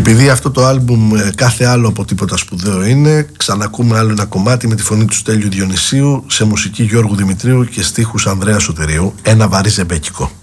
Επειδή αυτό το άλμπουμ κάθε άλλο από τίποτα σπουδαίο είναι, ξανακούμε άλλο ένα κομμάτι με τη φωνή του Στέλιου Διονυσίου σε μουσική Γιώργου Δημητρίου και στίχους Ανδρέα Σωτηρίου, ένα βαρύ ζεμπέκικο.